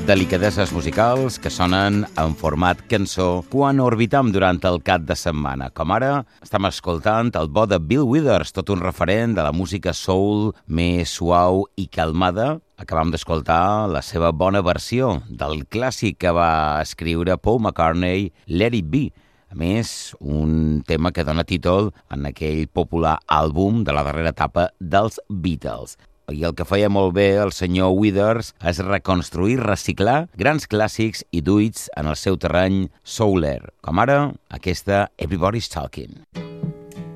delicadeses musicals que sonen en format cançó quan orbitam durant el cap de setmana. Com ara, estem escoltant el bo de Bill Withers, tot un referent de la música soul més suau i calmada. Acabam d'escoltar la seva bona versió del clàssic que va escriure Paul McCartney, Let It Be. A més, un tema que dona títol en aquell popular àlbum de la darrera etapa dels Beatles. I el que feia molt bé el senyor Withers és reconstruir, reciclar grans clàssics i duets en el seu terreny souler, com ara aquesta Everybody's Talking.